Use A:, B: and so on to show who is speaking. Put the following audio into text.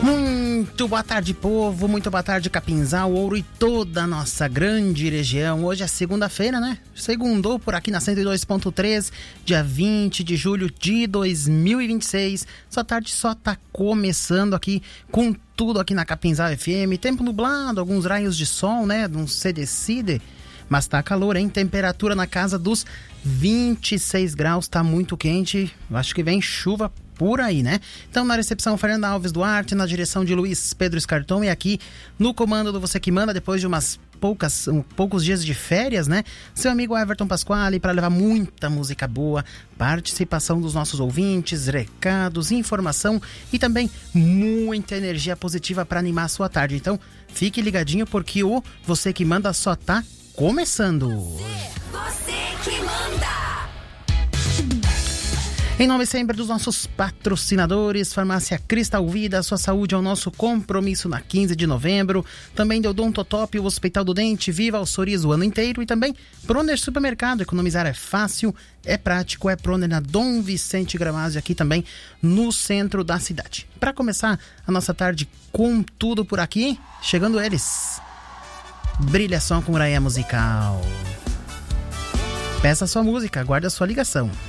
A: Muito boa tarde, povo, muito boa tarde, Capinzal, Ouro e toda a nossa grande região. Hoje é segunda-feira, né? Segundou por aqui na 102.3, dia 20 de julho de 2026. Sua tarde só tá começando aqui com tudo aqui na Capinzal FM. Tempo nublado, alguns raios de sol, né? Não se decide, mas tá calor, hein? Temperatura na casa dos 26 graus, tá muito quente. Acho que vem chuva por aí, né? Então, na recepção, Fernanda Alves Duarte, na direção de Luiz Pedro Escarton, e aqui no comando do Você Que Manda, depois de poucos dias de férias, né? Seu amigo Everton Pasquale, para levar muita música boa, participação dos nossos ouvintes, recados, informação e também muita energia positiva para animar a sua tarde. Então, fique ligadinho porque o Você Que Manda só tá começando.
B: Você que manda.
A: Em nome sempre dos nossos patrocinadores, Farmácia Cristal Vida, sua saúde é o nosso compromisso na 15 de novembro. Também de Odontotop, o Hospital do Dente, viva o sorriso o ano inteiro. E também Proner Supermercado, economizar é fácil, é prático, é Proner na Dom Vicente Gramazio, aqui também no centro da cidade. Para começar a nossa tarde com tudo por aqui, chegando eles. Brilha som com Raia Musical. Peça sua música, guarda sua ligação.